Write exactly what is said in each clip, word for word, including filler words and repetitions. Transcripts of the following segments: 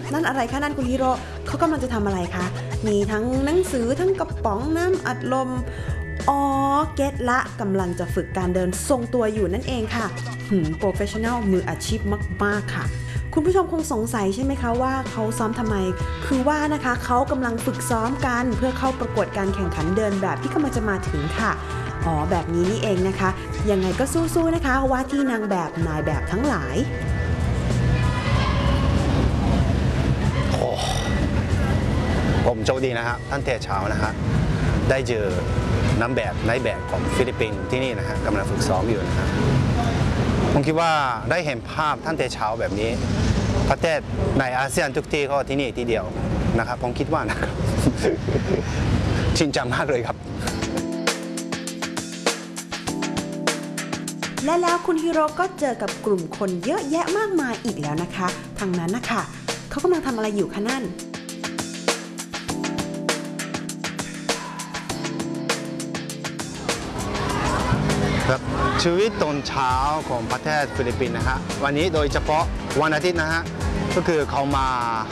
นั่นอะไรคะนั่นคุณฮิโร่เขากำลังจะทำอะไรคะมีทั้งหนังสือทั้งกระป๋องน้ำอัดลมอ๋อเก็ตละกำลังจะฝึกการเดินทรงตัวอยู่นั่นเองค่ะหืมโปรเฟชชั่นอลมืออาชีพมากๆค่ะคุณผู้ชมคงสงสัยใช่ไหมคะว่าเขาซ้อมทำไมคือว่านะคะเขากำลังฝึกซ้อมกันเพื่อเข้าประกวดการแข่งขันเดินแบบที่กำลังจะมาถึงค่ะอ๋อแบบนี้นี่เองนะคะยังไงก็สู้ๆนะคะว่าที่นางแบบนายแบบทั้งหลายโอ้ผมโชคดีนะฮะตั้งแต่เช้านะฮะได้เจอน้ำแบบนายแบบของฟิลิปปินส์ที่นี่นะฮะกำลังฝึกซ้อมอยู่นะฮะผมคิดว่าได้เห็นภาพตั้งแต่เช้าแบบนี้ประเทศในอาเซียนทุกที่ก็ที่นี่ที่เดียวนะครับผมคิดว่านะครับ จริงจังมากเลยครับและแล้วคุณฮิโร่ก็เจอกับกลุ่มคนเยอะแยะมากมายอีกแล้วนะคะทางนั้นนะคะเขากำลังทำอะไรอยู่คะนั่นครับชีวิตตอนเช้าของประเทศฟิลิปปินส์นะฮะวันนี้โดยเฉพาะวันอาทิตย์นะฮะก็คือเขามา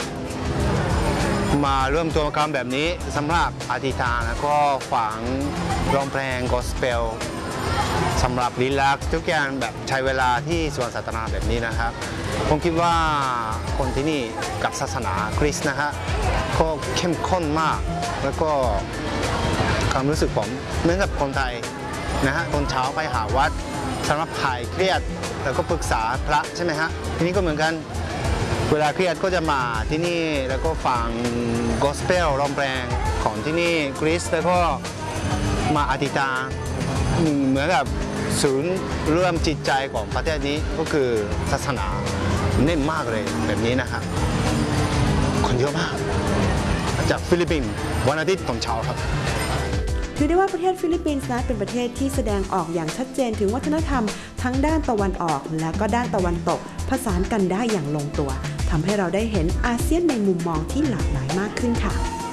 มาร่วมตัวกันแบบนี้สำหรับอธิษฐานแล้วก็ฝังร้องเพลงกอสเปลสำหรับรีแลกซ์ทุกอย่างแบบใช้เวลาที่สวนสาธารณะแบบนี้นะครับผมคิดว่าคนที่นี่กับศาสนาคริสต์นะฮะก็เข้มข้นมากแล้วก็ความรู้สึกผมเหมือนกับคนไทยนะฮะตอนเช้าไปหาวัดสำหรับหายเครียดแล้วก็ปรึกษาพระใช่ไหมฮะทีนี้ก็เหมือนกันเวลาเครียดก็จะมาที่นี่แล้วก็ฟังกอสเปลร้องเพลงของที่นี่คริสต์แล้วก็มาอธิษฐานเหมือนกับศูนย์รวมจิตใจของประเทศนี้ก็คือศาสนาเน้นมากเลยแบบนี้นะฮะคนเยอะมากจากฟิลิปปินส์วันอาทิตย์ตอนเช้าครับถือได้ว่าประเทศฟิลิปปินส์นั้นเป็นประเทศที่แสดงออกอย่างชัดเจนถึงวัฒนธรรมทั้งด้านตะวันออกและก็ด้านตะวันตกผสานกันได้อย่างลงตัวทำให้เราได้เห็นอาเซียนในมุมมองที่หลากหลายมากขึ้นค่ะ